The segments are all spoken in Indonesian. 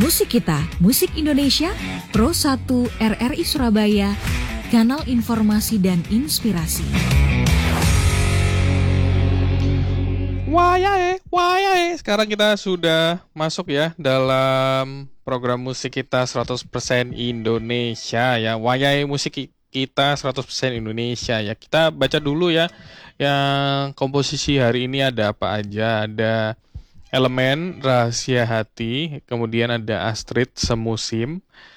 Musik Kita, Musik Indonesia, Pro 1 RRI Surabaya, Kanal Informasi dan Inspirasi. Wayahe. Sekarang kita sudah masuk ya dalam program Musik Kita 100% Indonesia ya. Wayahe Musik Kita 100% Indonesia ya. Kita baca dulu ya yang komposisi hari ini ada apa aja. Ada Elemen, Rahasia Hati, kemudian ada Astrid, Semusim,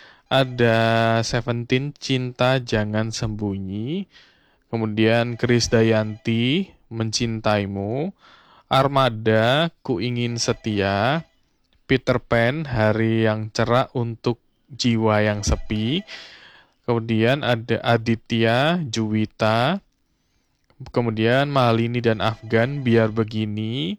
ada Seventeen, Cinta Jangan Sembunyi, kemudian Krisdayanti, Mencintaimu, Armada, Ku Ingin Setia, Peter Pan, Hari Yang Cerah Untuk Jiwa Yang Sepi, kemudian ada Aditya, Juwita, kemudian Malini dan Afgan, Biar Begini,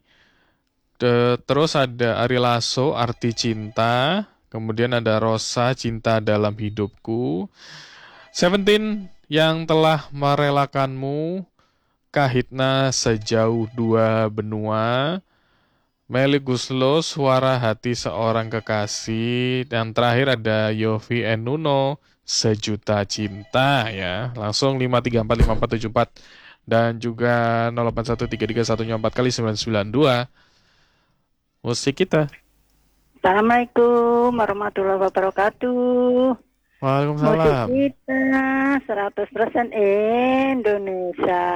terus ada Ari Lasso, Arti Cinta, kemudian ada Rosa, Cinta Dalam Hidupku, Seventeen, Yang Telah Merelakanmu, Kahitna, Sejauh Dua Benua, Melly Guslo, Suara Hati Seorang Kekasih, dan terakhir ada Yovie and Nuno, Sejuta Cinta ya. Langsung 5345474 dan juga 08133144 kali 992. Musik Kita. Assalamualaikum warahmatullahi wabarakatuh. Waalaikumsalam. Musik Kita 100% Indonesia.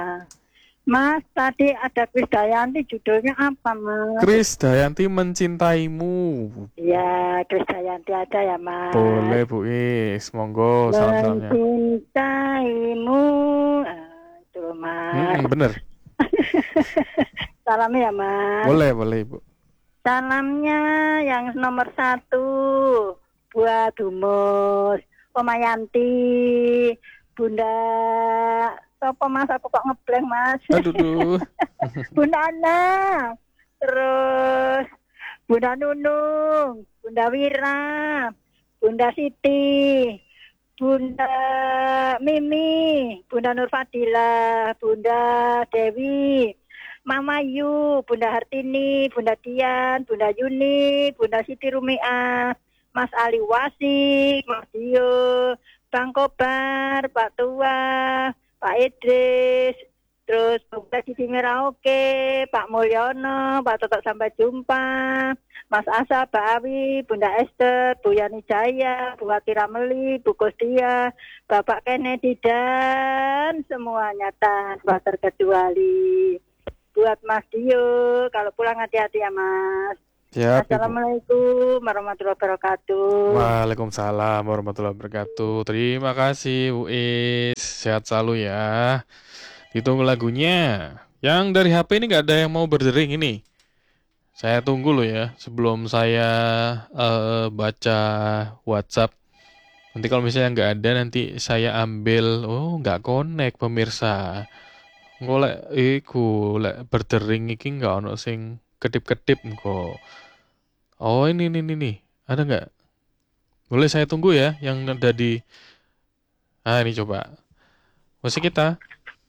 Mas, tadi ada Krisdayanti, judulnya apa, Mas? Krisdayanti, Mencintaimu. Iya, Krisdayanti aja ya, Mas. Boleh Bu Is, monggo salam-salamnya. Mencintaimu. Itu loh, Mas. Bener. Salamnya ya, Mas. Boleh Bu. Salamnya yang nomor 1 buat Humus, Omayanti, Bunda Sopo Mas, aku kok ngeblank Mas. Aduh. Bunda Ana, terus Bunda Nunung, Bunda Wira, Bunda Siti, Bunda Mimi, Bunda Nur Fadila, Bunda Dewi, Mama Yu, Bunda Hartini, Bunda Dian, Bunda Yuni, Bunda Siti Rumiah, Mas Ali Wasik, Mas Dio, Bang Kobar, Pak Tua, Pak Idris, terus Bunda Siti Merauke, Pak Mulyono, Pak Totok sampai jumpa, Mas Asa, Pak Awi, Bunda Esther, Bu Yani Jaya, Bu Hati Rameli, Bu Kustia, Bapak Kennedy dan semuanya tanpa terkecuali. Buat Mas Dio, kalau pulang hati-hati ya Mas. Siap, Assalamualaikum warahmatullahi wabarakatuh. Waalaikumsalam warahmatullahi wabarakatuh. Terima kasih Bu Is. Sehat selalu ya. Ditunggu lagunya. Yang dari HP ini gak ada yang mau berdering ini. Saya tunggu loh ya sebelum saya baca WhatsApp. Nanti kalau misalnya gak ada nanti saya ambil. Oh gak connect pemirsa. Golek iku lek berdering iki gak ono sing kedip-kedip kok. Oh ini ada nggak? Boleh saya tunggu ya yang ada di. Ini coba Musik Kita.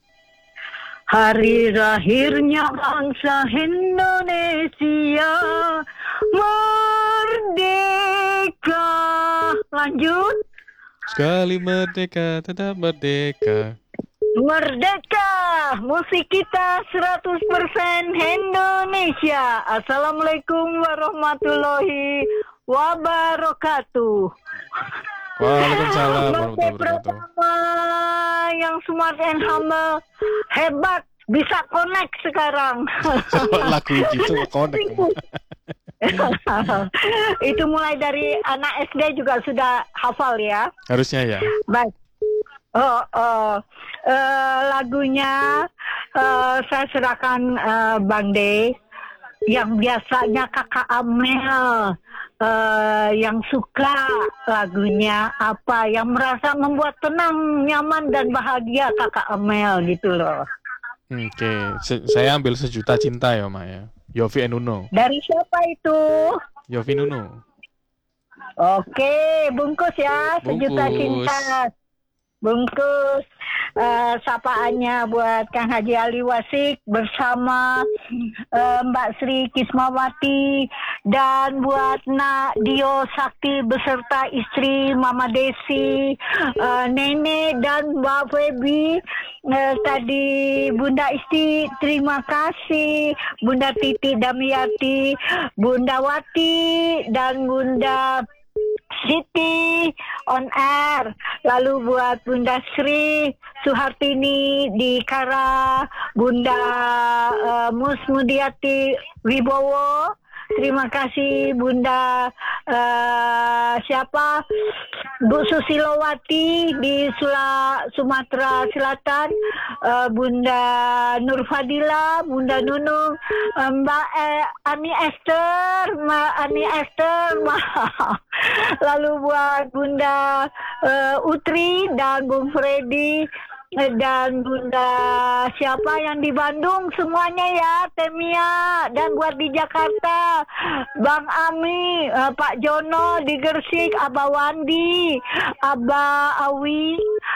Hari lahirnya bangsa Indonesia merdeka. Lanjut. Sekali merdeka tetap merdeka. Merdeka, Musik Kita 100% Indonesia. Assalamualaikum warahmatullahi wabarakatuh. Waalaikumsalam warahmatullahi wabarakatuh. Pertama yang smart and humble, hebat, bisa connect sekarang. Lagu gitu connect. Itu mulai dari anak SD juga sudah hafal ya. Harusnya ya. Baik. Lagunya saya serahkan Bang De, yang biasanya Kakak Amel yang suka lagunya apa, yang merasa membuat tenang, nyaman dan bahagia Kakak Amel gitu loh. Oke. Saya ambil Sejuta Cinta ya Mak ya. Yovie and Nuno. Dari siapa itu? Yovie Nuno. Oke, bungkus ya. Sejuta Bungkus. Cinta. Bungkus. sapaannya buat Kang Haji Ali Wasik bersama Mbak Sri Kismawati, dan buat Nak Dio Sakti beserta istri Mama Desi, Nenek dan Mbak Febi. Tadi Bunda Isti terima kasih, Bunda Titi Damiati, Bunda Wati dan Bunda Siti on air. Lalu buat Bunda Sri Suhartini di Kara, Bunda Musmudiati Wibowo. Terima kasih Bunda siapa Bu Susilowati di Sumatera Selatan, Bunda Nur Fadila, Bunda Nunung, Mbak Ani Esther, lalu buat Bunda Utri dan Bung Freddy dan Bunda siapa yang di Bandung semuanya ya, Temia, dan buat di Jakarta Bang Ami, Pak Jono di Gersik, Abah Wandi, Abah Awi,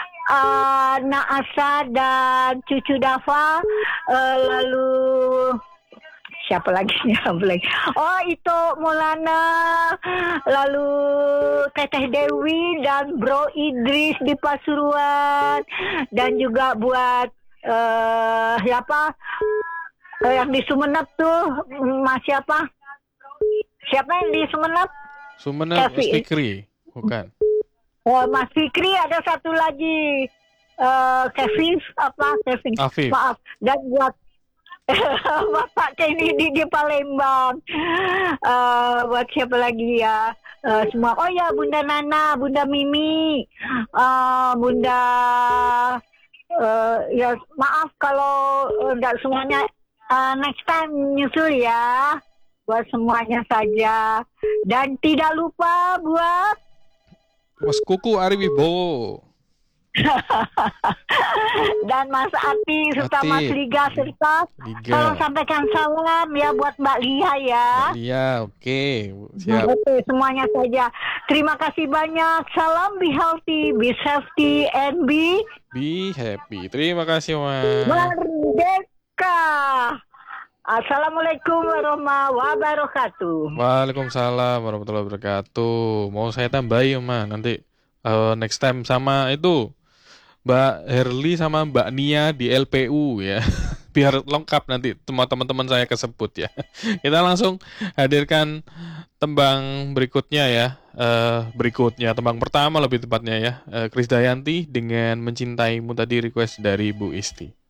Naasa dan cucu Dava, lalu siapa lagi? Oh, itu Mulana, lalu Teteh Dewi dan Bro Idris di Pasuruan, dan juga buat siapa yang di Sumenep tuh, Mas siapa yang di Sumenep? Sumenep Fikri, bukan? Oh, Mas Fikri, ada satu lagi Kevin Afif. Maaf, dan buat Bapak Kennedy di Palembang, buat siapa lagi ya, semua. Oh ya, Bunda Nana, Bunda Mimi, Bunda ya maaf kalau enggak semuanya, next time nyusul ya, buat semuanya saja. Dan tidak lupa buat Mas Kuku Ari Wibowo dan Mas Ati serta Ati. Mas Liga serta tolong sampaikan salam ya buat Mbak Lia ya. Iya, oke. Siap. Oke, semuanya saja. Terima kasih banyak. Salam, be healthy, be safety, and be happy. Terima kasih, Mas. merdeka. Assalamualaikum warahmatullahi wabarakatuh. Waalaikumsalam warahmatullahi wabarakatuh. Mau saya tambahin, Mas, nanti next time sama itu Mbak Herli sama Mbak Nia di LPU ya. Biar lengkap nanti semua teman-teman saya kesebut ya. Kita langsung hadirkan tembang berikutnya ya. Tembang pertama lebih tepatnya ya. Krisdayanti dengan Mencintaimu tadi request dari Bu Isti.